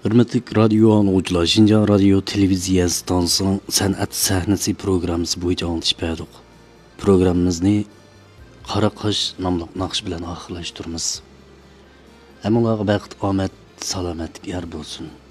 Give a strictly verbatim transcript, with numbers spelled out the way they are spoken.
Hürmetli radyo anlıqçılar, Şinjan Radyo Televiziya Stansının Sənət Səhnəsi proqramısı boyunca anlatış bədik. Proqramımızı Qara Qaş namlıq naqş bilan axırlaşdırırız. Həmin bəxt, omad, salamatlik yer bo'lsin.